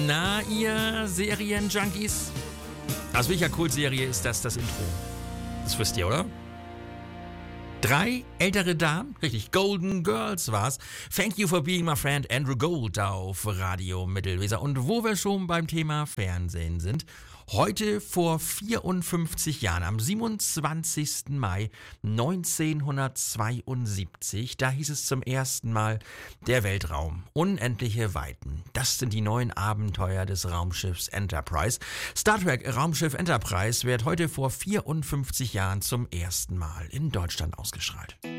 Na, ihr Serienjunkies? Aus welcher Kultserie ist das Intro? Das wisst ihr, oder? 3 ältere Damen, richtig, Golden Girls war's. Thank you for being my friend, Andrew Gold auf Radio Mittelweser. Und wo wir schon beim Thema Fernsehen sind, heute vor 54 Jahren, am 27. Mai 1972, da hieß es zum ersten Mal, der Weltraum, unendliche Weiten. Das sind die neuen Abenteuer des Raumschiffs Enterprise. Star Trek Raumschiff Enterprise wird heute vor 54 Jahren zum ersten Mal in Deutschland ausgestrahlt.